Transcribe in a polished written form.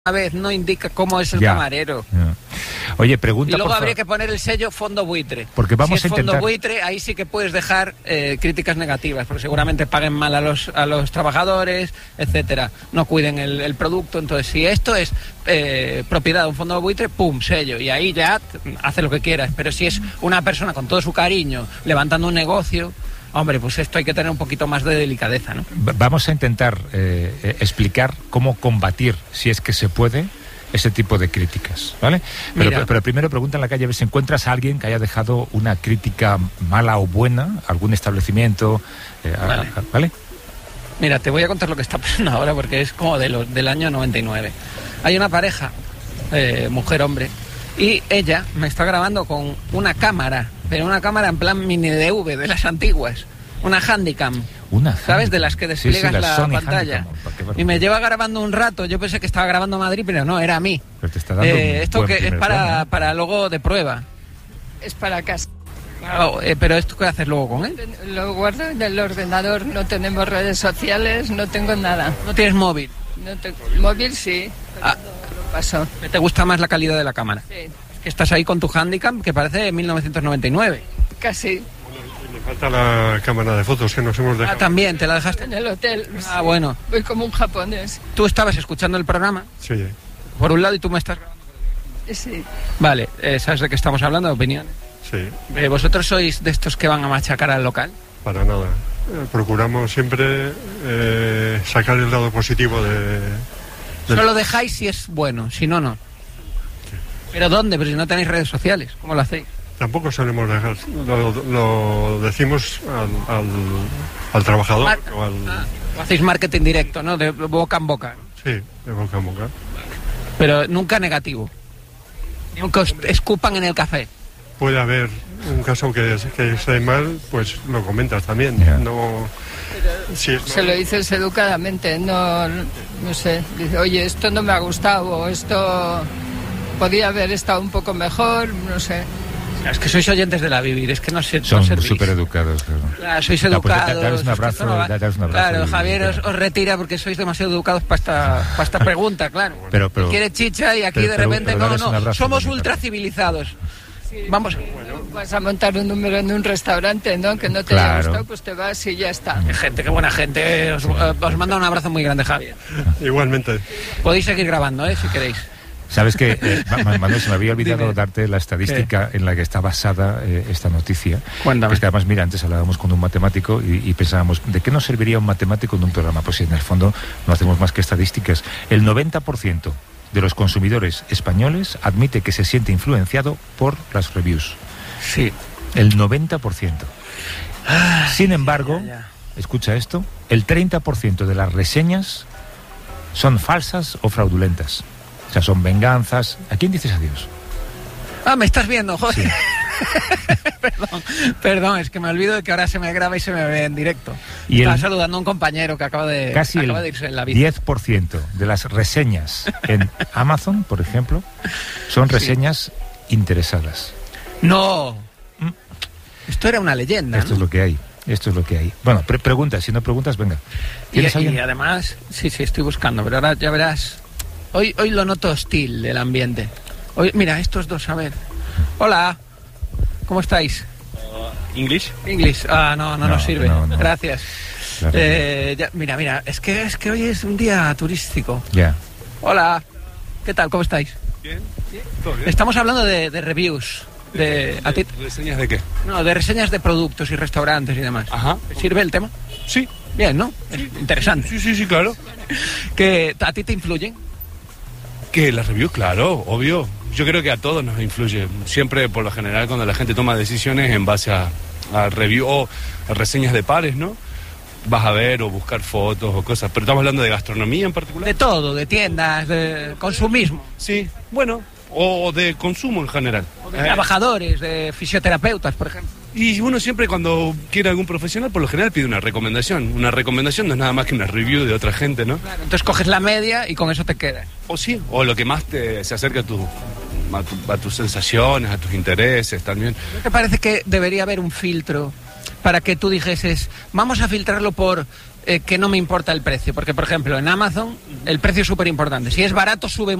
vez no indica cómo es el camarero. Ya. Oye, pregunta. Y luego habría que poner el sello fondo buitre. Porque vamos si es a intentar... fondo buitre, ahí sí que puedes dejar críticas negativas, porque seguramente paguen mal a los trabajadores, etcétera. No cuiden el producto. Entonces, si esto es propiedad de un fondo buitre, pum, sello. Y ahí ya hace lo que quieras. Pero si es una persona con todo su cariño levantando un negocio, hombre, pues esto hay que tener un poquito más de delicadeza, ¿no? Vamos a intentar explicar cómo combatir, si es que se puede, ese tipo de críticas, ¿vale? Pero primero pregunta en la calle a ver si encuentras a alguien que haya dejado una crítica mala o buena, algún establecimiento, ¿vale? Mira, te voy a contar lo que está pasando ahora porque es como del año 99. Hay una pareja, mujer-hombre, y ella me está grabando con una cámara, pero una cámara en plan mini DV de las antiguas, una Handycam. ¿Sabes? De las que despliegas la pantalla. Y me lleva grabando un rato. Yo pensé que estaba grabando Madrid, pero no, era a mí. Pero te está dando esto que es para luego de prueba. Es para casa. Claro, pero ¿esto qué haces luego con él? Lo guardo en el ordenador. No tenemos redes sociales, no tengo nada. ¿No tienes móvil? No tengo. Móvil sí, pero no lo paso. ¿Te gusta más la calidad de la cámara? Sí. Estás ahí con tu Handycam, que parece de 1999. Casi. Me falta la cámara de fotos que nos hemos dejado. Ah, también, ¿te la dejaste? En el hotel. Ah, bueno. Voy como un japonés. ¿Tú estabas escuchando el programa? Sí. Por un lado y tú me estás grabando. Sí. Vale, ¿sabes de qué estamos hablando? ¿De opiniones? Sí. ¿Vosotros sois de estos que van a machacar al local? Para nada. Procuramos siempre sacar el lado positivo de... Solo dejáis si es bueno, si no, no. Sí. ¿Pero dónde? Pero si no tenéis redes sociales, ¿cómo lo hacéis? Tampoco solemos dejar, lo decimos al trabajador. Hacéis marketing directo, ¿no? De boca en boca. Sí, de boca en boca. Pero nunca negativo. Nunca os escupan en el café. Puede haber un caso que esté mal, pues lo comentas también. Yeah. No, si es se lo dices educadamente, no sé. Dice, oye, esto no me ha gustado, o esto podía haber estado un poco mejor, no sé. Es que sois oyentes de la Vivir, es que no sé. Son súper educados. Claro, sois educados. Pues daros un abrazo, Claro, Javier os retira porque sois demasiado educados para esta pregunta, claro. Pero quiere chicha y aquí de repente no, somos ultra civilizados. Sí, vamos. Bueno, vas a montar un número en un restaurante, ¿no? Que no te haya gustado, pues te vas y ya está. Qué buena gente. Os manda un abrazo muy grande, Javier. Igualmente. Podéis seguir grabando, si queréis. Sabes que, Manuel, se me había olvidado darte la estadística en la que está basada esta noticia. Cuéntame. Es que además, mira, antes hablábamos con un matemático y pensábamos, ¿de qué nos serviría un matemático en un programa? Pues si en el fondo no hacemos más que estadísticas. El 90% de los consumidores españoles admite que se siente influenciado por las reviews. Sí. El 90%. Sin embargo, escucha esto, el 30% de las reseñas son falsas o fraudulentas. O sea, son venganzas. ¿A quién dices adiós? Ah, me estás viendo, joder. Sí. Perdón, es que me olvido de que ahora se me graba y se me ve en directo. Y estaba saludando a un compañero que acaba de irse en la bici. 10% de las reseñas en Amazon, por ejemplo, son reseñas interesadas. No. Esto era una leyenda. Esto es lo que hay. Esto es lo que hay. Bueno, pregunta. Si no preguntas, venga. ¿Tienes alguien? Y además, sí, estoy buscando, pero ahora ya verás. Hoy lo noto hostil el ambiente. Hoy, mira, estos dos, a ver. Hola, ¿cómo estáis? ¿English? English. Ah, no nos sirve. No. Gracias. Claro. Mira, es que hoy es un día turístico. Ya. Hola, ¿qué tal? ¿Cómo estáis? Bien. ¿Todo bien? Estamos hablando de reviews. ¿Reseñas de qué? No, de reseñas de productos y restaurantes y demás. Ajá. ¿Te sirve el tema? Sí. Bien, ¿no? Sí. Interesante. Sí, claro. ¿Que a ti te influyen? Que las reviews, claro, obvio. Yo creo que a todos nos influye. Siempre, por lo general, cuando la gente toma decisiones en base a review o a reseñas de pares, ¿no? Vas a ver o buscar fotos o cosas. Pero estamos hablando de gastronomía en particular. De todo, de tiendas, de consumismo. Sí, bueno, o de consumo en general. O de trabajadores, de fisioterapeutas, por ejemplo. Y uno siempre cuando quiere algún profesional, por lo general pide una recomendación. Una recomendación no es nada más que una review de otra gente, ¿no? Claro, entonces coges la media y con eso te quedas. O sí, o lo que más se acerca a tus sensaciones, a tus intereses también. ¿No te parece que debería haber un filtro para que tú dijeses, vamos a filtrarlo por que no me importa el precio, porque por ejemplo en Amazon el precio es súper importante. Si es barato sube